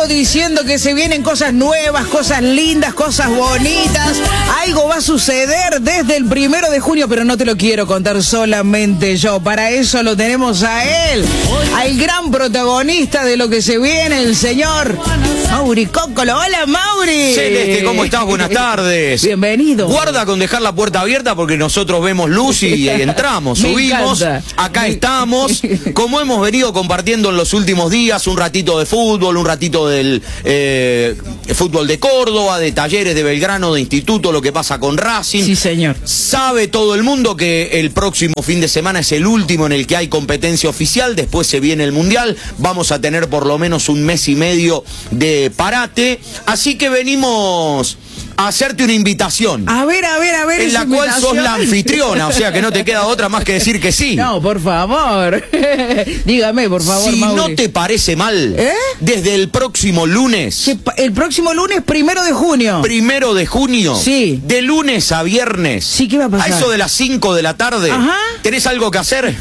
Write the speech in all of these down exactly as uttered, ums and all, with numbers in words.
diciendo que se vienen cosas nuevas, cosas lindas, cosas bonitas. Algo va a suceder desde el primero de junio, pero no te lo quiero contar solamente yo. Para eso lo tenemos a él, al gran protagonista de lo que se viene, el señor Mauri Cóccolo. Hola, Mauri. Celeste, ¿cómo estás? Buenas tardes. Bienvenido. Guarda con dejar la puerta abierta porque nosotros vemos luz y entramos, Me subimos, encanta. acá estamos, como hemos venido compartiendo en los últimos días, un ratito de fútbol, un ratito del eh, fútbol de Córdoba, de Talleres de Belgrano, de Instituto, lo que pasa con Racing. Sí, señor. Sabe todo el mundo que el próximo fin de semana es el último en el que hay competencia oficial, después se viene el Mundial, vamos a tener por lo menos un mes y medio de parate, así que venimos a hacerte una invitación. A ver, a ver, a ver. En la cual sos la anfitriona, o sea que no te queda otra más que decir que sí. No, por favor. Dígame, por favor, Si Mauri. no te parece mal, ¿Eh? desde el próximo lunes, Que pa- El próximo lunes, primero de junio. primero de junio, Sí. de lunes a viernes, Sí, ¿qué va a pasar? a eso de las cinco de la tarde, Ajá. ¿tenés algo que hacer?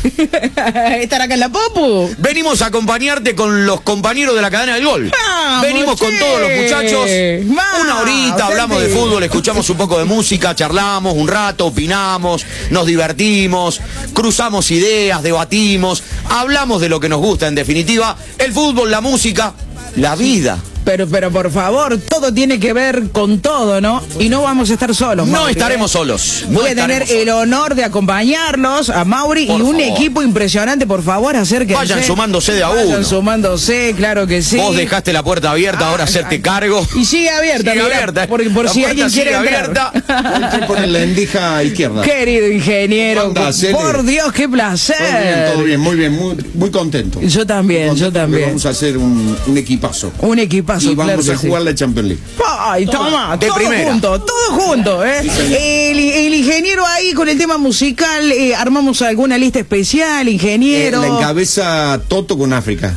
¿Estar acá en la Popu? Venimos a acompañarte con los compañeros de la cadena del gol. Vamos, Venimos con che. todos los muchachos. Vamos, Una horita, hablamos de Santi. fútbol, escuchamos un poco de música, charlamos un rato, opinamos, nos divertimos, cruzamos ideas, debatimos, hablamos de lo que nos gusta, en definitiva, el fútbol, la música, la vida. Pero, pero por favor, todo tiene que ver con todo, ¿no? Y no vamos a estar solos, No Mauri, estaremos ¿eh? solos. no Voy a tener estaremos el solos. honor de acompañarlos a Mauri Por y un favor. equipo impresionante, por favor, acérquense. Vayan sumándose de a Vayan uno. sumándose, claro que sí. Vos dejaste la puerta abierta, ahora Ah, hacerte ah, cargo. Y sigue abierta, Sigue mirá, abierta. por, por La si puerta alguien quiere sigue entrar. abierta. Hay que poner la endija izquierda. Querido ingeniero, ¿Cómo andás, Cele? por Dios, qué placer. Todo bien, todo bien, muy bien, muy, muy contento. Yo también, Muy yo contento porque también. Vamos a hacer un, un equipazo. Un equipazo, Y vamos claro que a sí. jugar la Champions League. Ay, toma, De todo primera. junto, todo junto, ¿eh? El, el ingeniero ahí con el tema musical, eh, armamos alguna lista especial, Eh, ingeniero. la encabeza Toto con África.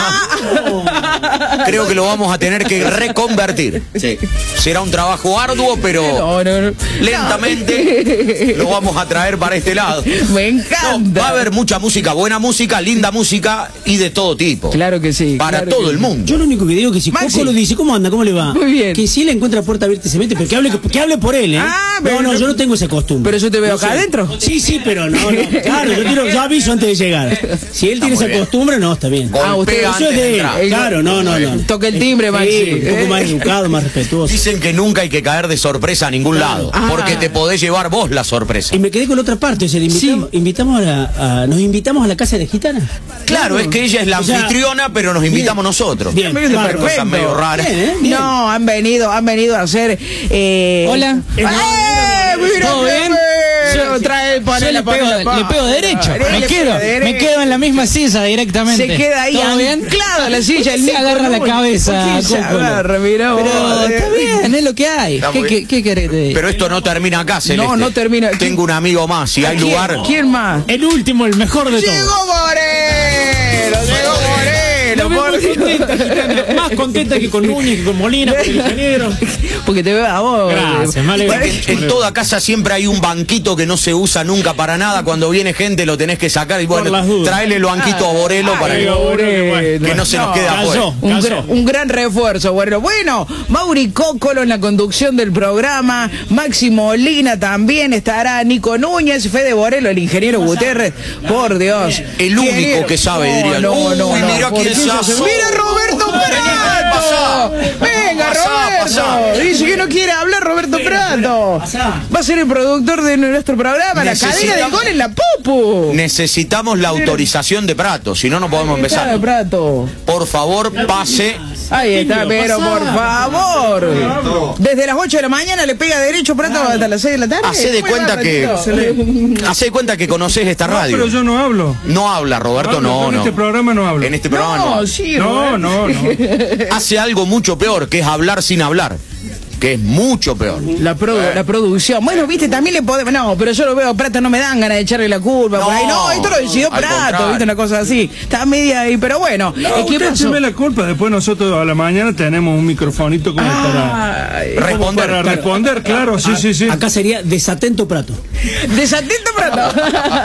Creo que lo vamos a tener que reconvertir. Sí. Será un trabajo arduo, pero No, no, no. lentamente lo vamos a traer para este lado. Me No, encanta. va a haber mucha música, buena música, linda música y de todo tipo. Claro que sí. Para claro todo que el sí. mundo. Yo lo único que digo es que si Maxi. Coco lo dice, ¿cómo anda? ¿Cómo le va? Muy bien. Que si él encuentra puerta abierta y se mete, pero que hable, que hable por él, ¿eh? Ah, pero no, no, yo- yo no tengo esa costumbre. Pero yo te veo acá sé. adentro. Sí, sí, pero no, no. Claro, yo, quiero, yo aviso antes de llegar. Si él tiene muy esa bien. costumbre, no, está bien. Ah, usted- Golpea Eso es antes de de él. entrar. Claro, no, no, no. Toca el timbre, Maxi. Sí, un poco ¿eh? más educado, más respetuoso. Dicen que nunca hay que caer de sorpresa a ningún lado, Ah. porque te podés llevar vos la sorpresa. Y me quedé con la otra parte, o sea, invitamos, invitamos a la, a- nos invitamos a la casa de gitana. Claro, es que ella es la O sea, anfitriona, pero nos invitamos nosotros. Bien, Bien, bárbaro. Cosa perfecto. medio rara. Bien, ¿eh? Bien. No, han venido, han venido a hacer. Eh... Hola. ¡Eh! Mira ¿Todo qué bien? bello. Trae el Yo panel, le panel, pego, panel. le pego derecho. Le Me pega quedo, derecho. me quedo en la misma silla directamente. Se queda ahí ¿Todo bien? anclado a la silla. El Se Nico agarra la Núñez. cabeza, ¿Por qué se Cóccolo? agarra? Mirá vos. Pero está bien, es lo que hay. Está ¿Qué, muy qué, bien. qué querés que te diga? Pero esto no termina acá, Celeste. No, no termina. Tengo un amigo más, si hay ¿Quién? lugar. ¿Quién más? El último, el mejor de todos. Llegó Moreno, llegó Moreno, Lo veo por muy Dios. contenta, gitana. Más contenta que con Núñez, que con Molina, con el ingeniero. Porque te veo a vos. Gracias, me alegro. En toda casa siempre hay un banquito que no se usa nunca para nada. Cuando viene gente lo tenés que sacar y Por bueno, las dudas. traele el banquito a Borelo para Ay, que, Moreno. que no se nos quede afuera. Cayó, Un, cayó. gra- un gran refuerzo, bueno. Bueno, Mauri Cóccolo en la conducción del programa, Máximo Molina también, estará Nico Núñez, Fede Borelo, el ingeniero Gutiérrez, por Dios. El único Ingeniero. que sabe, No, diría. no, Uy, no, no, mirá ¿por quién qué se eso se- asó. ¡Mira Roberto Prato! Pasá. ¡Venga, Pasá, Roberto! pasá. Dice que no quiere hablar Roberto Prato. pasá. Va a ser el productor de nuestro programa, la cadena del Necesitamos- gol en la Popu. Necesitamos la autorización de Prato, si no, no podemos Ahí está, empezar. Prato. Por favor, pase. Ahí está, pero pasá. por favor. Desde las ocho de la mañana le pega derecho Prato hasta las seis de la tarde. Hacé de Muy cuenta bárbaro, que. tío. Hacé de cuenta que conoces esta radio. Pero yo no hablo. No habla, Roberto, Hablo, no, en no. este programa no hablo. En este programa no. No, habla. sí, No, Roberto. no, no. Hace algo mucho peor, que es hablar sin hablar. Que es mucho peor. La, produ- la producción. Bueno, viste, también le podemos. No, pero yo lo veo, Prato no me dan ganas de echarle la culpa. No, por ahí. No, esto lo decidió al Prato, contrario. viste, una cosa así. Está media ahí, pero bueno. No, ¿qué usted pasó? se ve la culpa. Después nosotros a la mañana tenemos un microfonito como para, Ay, como Responder. para responder, claro, sí, sí, sí. Acá sería desatento Prato. desatento, Prato.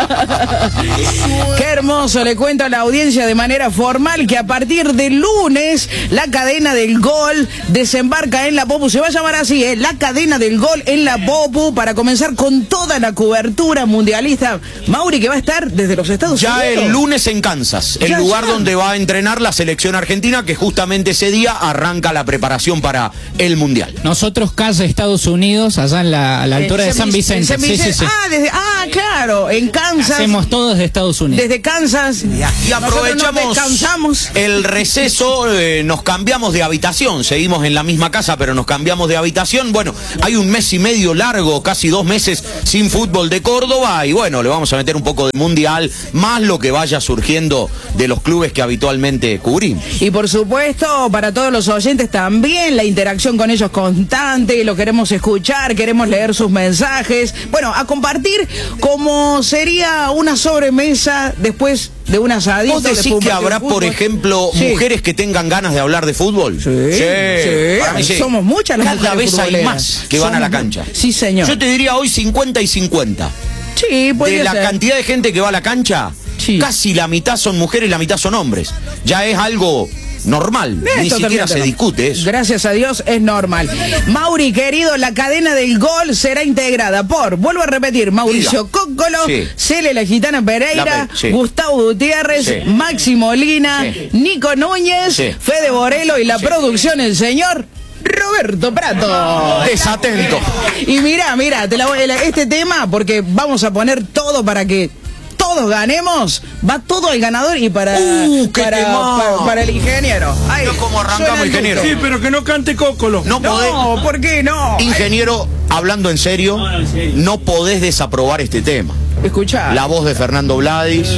Qué hermoso, le cuento a la audiencia de manera formal que a partir del lunes la cadena del gol desembarca en la Popu. Se va a llamar así, ¿eh? La cadena del gol en la Popu para comenzar con toda la cobertura mundialista. Mauri, que va a estar desde los Estados Ya Unidos. el lunes en Kansas, el Ya, lugar ya. donde va a entrenar la selección argentina, que justamente ese día arranca la preparación para el Mundial. Nosotros, casa Estados Unidos, allá en la, a la altura En de San Vic- Vicente. en San Sí, sí, Vicente. sí. Ah, desde, ah, claro, en Kansas. Hacemos todo desde Estados Unidos. Desde Kansas. Y Nosotros aprovechamos nos descansamos. el receso, eh, nos cambiamos de habitación, seguimos en la misma casa, pero nos cambiamos de habitación. Bueno, hay un mes y medio largo, casi dos meses sin fútbol de Córdoba, y bueno, le vamos a meter un poco de mundial, más lo que vaya surgiendo de los clubes que habitualmente cubrimos. Y por supuesto, para todos los oyentes también, la interacción con ellos constante, lo queremos escuchar, queremos leer sus mensajes. Bueno, a compartir como sería una sobremesa después de un asadito. ¿Vos decís después de un que partido habrá, de por fútbol? ejemplo, Sí. mujeres que tengan ganas de hablar de fútbol? Sí, sí. Para mí sí. Somos muchas las Cada mujeres vez hay futboleras. más que van a la Somos- cancha. Sí, señor. Yo te diría hoy cincuenta y cincuenta. Sí, De podría la ser. cantidad de gente que va a la cancha, Sí. casi la mitad son mujeres y la mitad son hombres. Ya es algo normal, Eh, ni siquiera totalmente se no. discute eso. Gracias a Dios es normal. Mauri, querido, la cadena del gol será integrada por, vuelvo a repetir, Mauricio Diga. Cóccolo, Sí. Cele la Gitana Pereira, La Pe- sí. Gustavo Gutiérrez, Sí. Maxi Molina, Sí. Nico Núñez, Sí. Fede Borelo y la producción, el señor Roberto Prato. Desatento. Y mira, mira, te la voy- este tema, porque vamos a poner todo para que todos ganemos, va todo al ganador y para, Uh, qué para, temón. para, para el ingeniero. Ay, Mira cómo arrancamos, suena el ingeniero. tuto. Sí, pero que no cante Cócolo. No podés, No, ¿por qué no? ingeniero, hablando en serio, No, en serio. no podés desaprobar este tema. Escuchá. La voz de Fernando Vladis,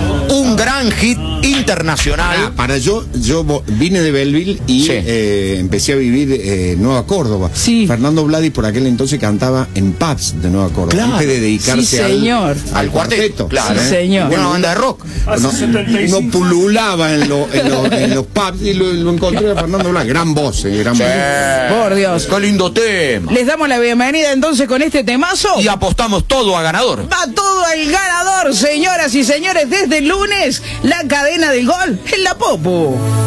un gran hit internacional. Ah, para yo, yo vo- vine de Belleville y Sí. eh, empecé a vivir eh, Nueva Córdoba. Sí. Fernando Vladis por aquel entonces cantaba en pubs de Nueva Córdoba. Claro. Antes de dedicarse Sí, al, señor. al cuarteto. Claro, Sí, ¿eh? señor. Una banda de rock. Hace No, setenta y cinco. uno pululaba en, lo- en lo- en los pubs y lo, lo encontré a Fernando Vladis. Gran voz, eh, gran voz. Por Dios. Qué lindo tema. Les damos la bienvenida entonces con este temazo. Y apostamos todo a ganador. Va todo el ganador, señoras y señores, desde el lunes, la cadena del gol en la Popu.